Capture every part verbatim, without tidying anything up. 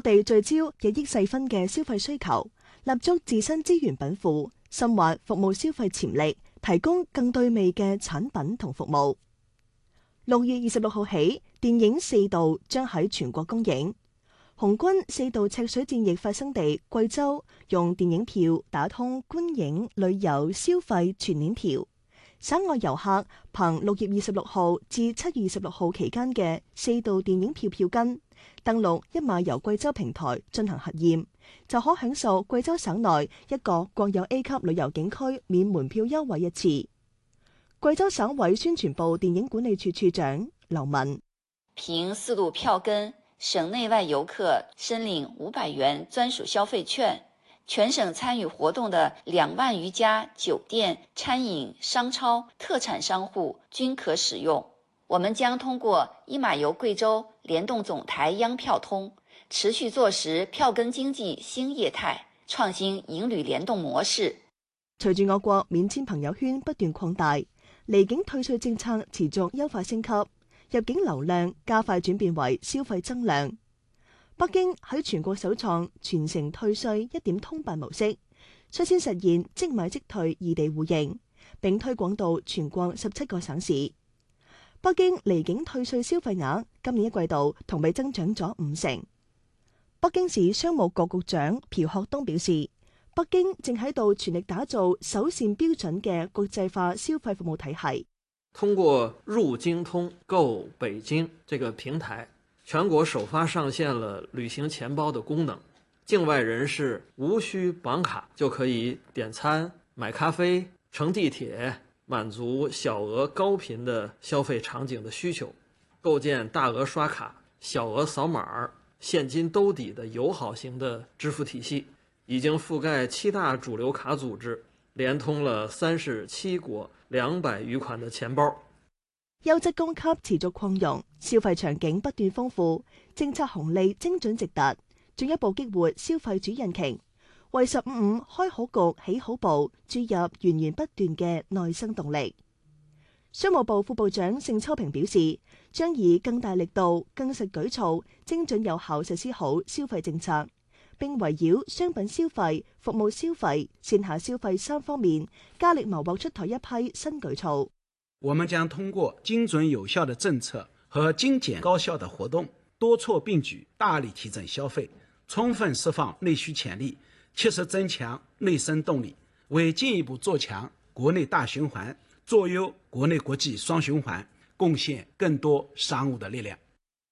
地聚焦日益細分嘅消費需求，立足自身資源稟賦，深挖服務消費潛力，提供更對味嘅產品同服務。六月二十六號起，電影《四道》將喺全國公映。紅軍四道赤水戰役發生地貴州用電影票打通觀影、旅遊、消費全鏈條。省外遊客憑六月二十六號至七月二十六號期間嘅四道電影票票根，登錄一馬遊貴州平台進行核驗，就可享受貴州省內一個國有 A 級旅遊景區免門票優惠一次。貴州省委宣傳部電影管理處處長劉文： 憑四度票根，省內外遊客申領五百元專屬消費券。全省參與活動的兩萬餘家酒店、餐飲、商超、特產商戶均可使用。我們將通過一馬遊貴州聯動總台央票通，持續做實票根經濟新業態，創新影旅聯動模式。 隨住我國免簽朋友圈不斷擴大，離境退稅政策持續優化升級，入境流量加快轉變為消費增量。北京喺全國首創全城退稅一點通辦模式，率先實現即買即退異地互認，並推廣到全國十七個省市。北京離境退稅消費額今年一季度同比增長咗五成。北京市商務局局長朴學東表示，北京正喺度全力打造首線標準嘅國際化消費服務體系。 通過入京通購北京這個平台，全國首發上線了旅行錢包的功能，境外人士無需綁卡就可以點餐、買咖啡、乘地鐵，滿足小額高頻的消費場景的需求，構建大額刷卡、小額掃碼、現金兜底的友好型的支付體系，已經覆蓋七大主流卡組織，連通了三十七國兩百餘款的錢包。 優質供給持續擴容，消費場景不斷豐富，政策紅利精準直達，進一步激活消費主引擎，為十五五開好局起好步注入源源不斷嘅內生動力。商務部副部長盛秋平表示，將以更大力度、更實舉措，精準有效實施好消費政策，並圍繞商品消費、服務消費、線下消費三方面，加力謀獲出台一批新舉措。 我們將通過精準有效的政策和精簡高效的活動，多措並舉，大力提振消費，充分釋放內需潛力，切實增強內生動力，為進一步做強國內大循環、做優國內國際雙循環貢獻更多商務的力量。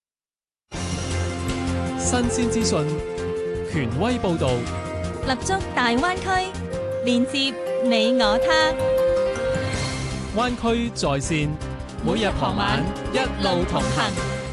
新鮮資訊，權威報導， 立足大灣區，連接你我他。 灣區在線，每日傍晚一路同行。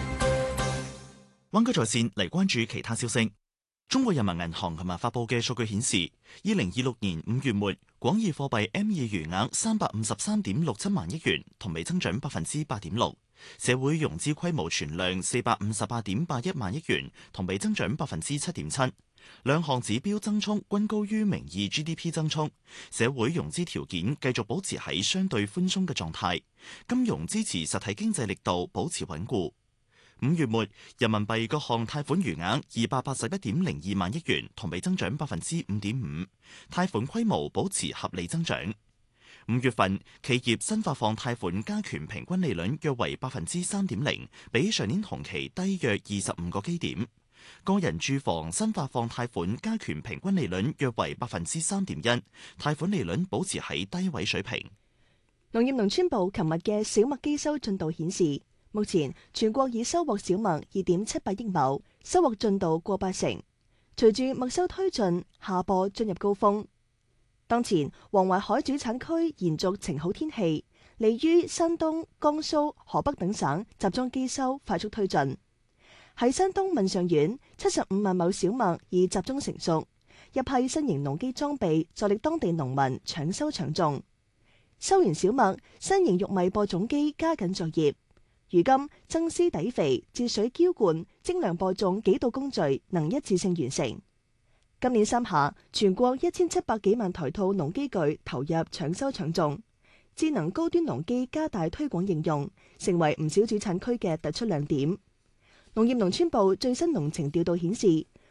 灣區在線嚟關注其他消息。中國人民銀行琴日發佈嘅數據顯示，二零二六年五月末，廣義貨幣 M 二餘額三百五十三點六七萬億元，同比增長百分之八點六；社會融資規模存量四百五十八點八一萬億元，同比增長百分之七點七。兩項指標增速均高於名義 G D P 增速，社會融資條件繼續保持喺相對寬鬆嘅狀態，金融支持實體經濟力度保持穩固。五月末，人民幣各項貸款餘額二百八十一點零二萬億元，同比增長百分之五點五，貸款規模保持合理增長。五月份企業新發放貸款加權平均利率約為百分之三點零，比上年同期低約二十五個基點。個人住房新發放貸款加權平均利率約為百分之三點一，貸款利率保持喺低位水平。 農業農村部琴日嘅小麥機收進度顯示，目前全國已收穫小麥二點七八億畝，收穫進度過八成。隨住麥收推進，夏播進入高峰。當前黃淮海主產區延續晴好天氣，利於山東、江蘇、河北等省集中機收快速推進。喺山東岷上縣，七十五萬畝小麥已集中成熟，一批新型農機裝備助力當地農民搶收搶種。收完小麥，新型玉米播種機加緊作業。如今增施底肥、節水澆灌、精良播種幾道工序能一次性完成。今年三下，全國一千七百幾萬台套農機具投入搶收搶種，智能高端農機加大推廣應用，成為唔少主產區嘅突出亮點。農業農村部最新農情調度顯示，